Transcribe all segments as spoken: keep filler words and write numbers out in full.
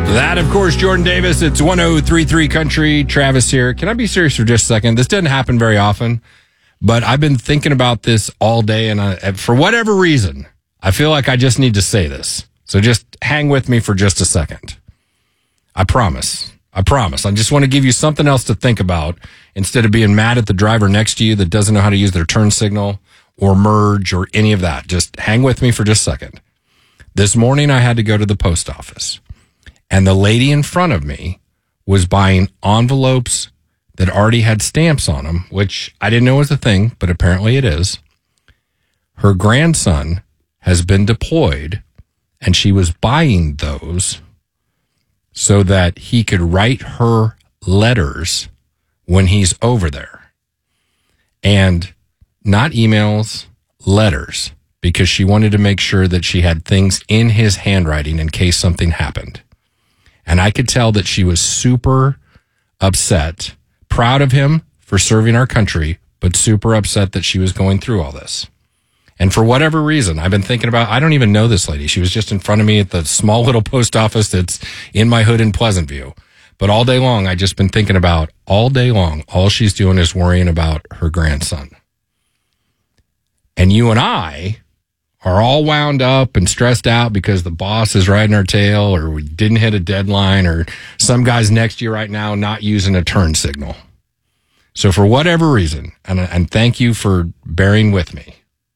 That, of course, Jordan Davis. It's one oh three point three Country. Travis here. Can I be serious for just a second? This doesn't happen very often, but I've been thinking about this all day, and I, for whatever reason, I feel like I just need to say this. So just hang with me for just a second. I promise. I promise. I just want to give you something else to think about instead of being mad at the driver next to you that doesn't know how to use their turn signal or merge or any of that. Just hang with me for just a second. This morning, I had to go to the post office. And the lady in front of me was buying envelopes that already had stamps on them, which I didn't know was a thing, but apparently it is. Her grandson has been deployed, and she was buying those so that he could write her letters when he's over there. And not emails, letters, because she wanted to make sure that she had things in his handwriting in case something happened. And I could tell that she was super upset, proud of him for serving our country, but super upset that she was going through all this. And for whatever reason, I've been thinking about, I don't even know this lady. She was just in front of me at the small little post office that's in my hood in Pleasant View. But all day long, I've just been thinking about, all day long, all she's doing is worrying about her grandson. And you and I are all wound up and stressed out because the boss is riding our tail, or we didn't hit a deadline, or some guy's next to you right now not using a turn signal. So for whatever reason, and, and thank you for bearing with me,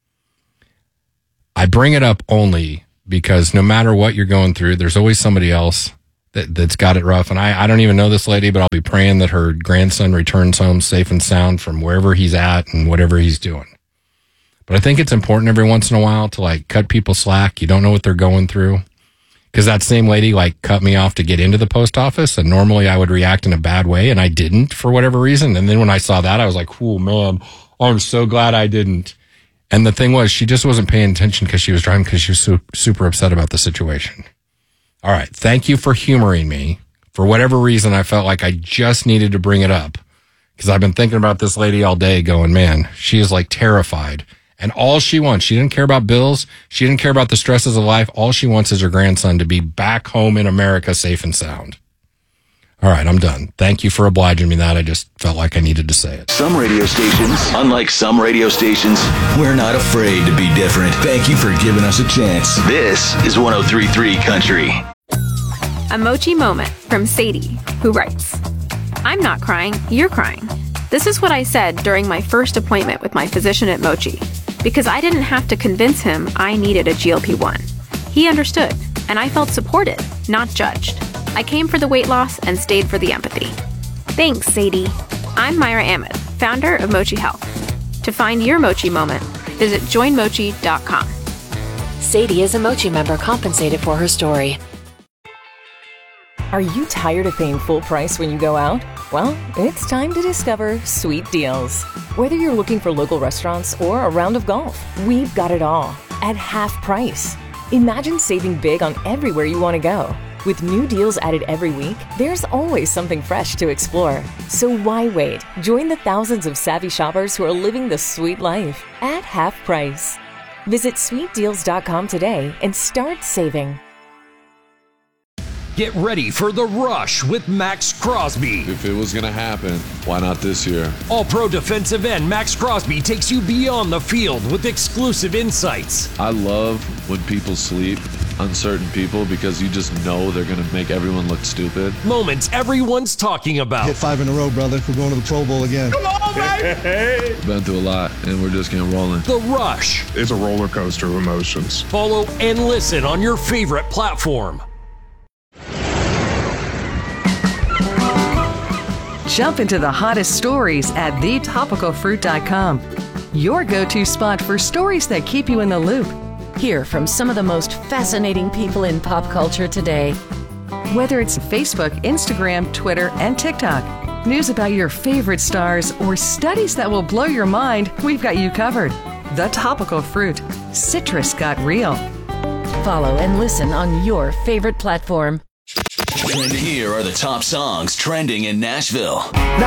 I bring it up only because no matter what you're going through, there's always somebody else that, that's got it rough. And I, I don't even know this lady, but I'll be praying that her grandson returns home safe and sound from wherever he's at and whatever he's doing. But I think it's important every once in a while to like cut people slack. You don't know what they're going through. Because that same lady like cut me off to get into the post office, and normally I would react in a bad way, and I didn't for whatever reason. And then when I saw that, I was like, oh man, I'm so glad I didn't. And the thing was, she just wasn't paying attention because she was driving because she was su- super upset about the situation. All right. Thank you for humoring me. For whatever reason, I felt like I just needed to bring it up because I've been thinking about this lady all day going, man, she is like terrified. And all she wants, she didn't care about bills. She didn't care about the stresses of life. All she wants is her grandson to be back home in America safe and sound. All right, I'm done. Thank you for obliging me that. I just felt like I needed to say it. Some radio stations, unlike some radio stations, we're not afraid to be different. Thank you for giving us a chance. This is one oh three point three Country. A Mochi moment from Sadie, who writes, I'm not crying, you're crying. This is what I said during my first appointment with my physician at Mochi, because I didn't have to convince him I needed a G L P one. He understood, and I felt supported, not judged. I came for the weight loss and stayed for the empathy. Thanks, Sadie. I'm Myra Ahmed, founder of Mochi Health. To find your Mochi moment, visit join mochi dot com. Sadie is a Mochi member compensated for her story. Are you tired of paying full price when you go out? Well, it's time to discover Sweet Deals. Whether you're looking for local restaurants or a round of golf, we've got it all at half price. Imagine saving big on everywhere you want to go. With new deals added every week, there's always something fresh to explore. So why wait? Join the thousands of savvy shoppers who are living the sweet life at half price. Visit sweet deals dot com today and start saving. Get ready for The Rush with Max Crosby. If it was going to happen, why not this year? All-pro defensive end Max Crosby takes you beyond the field with exclusive insights. I love when people sleep, uncertain people, because you just know they're going to make everyone look stupid. Moments everyone's talking about. Hit five in a row, brother. We're going to the Pro Bowl again. Come on, baby! Been through a lot, and we're just getting rolling. The Rush. It's a roller coaster of emotions. Follow and listen on your favorite platform. Jump into the hottest stories at the topical fruit dot com. Your go-to spot for stories that keep you in the loop. Hear from some of the most fascinating people in pop culture today. Whether it's Facebook, Instagram, Twitter, and TikTok, news about your favorite stars, or studies that will blow your mind, we've got you covered. The Topical Fruit. Citrus got real. Follow and listen on your favorite platform. Here are the top songs trending in Nashville.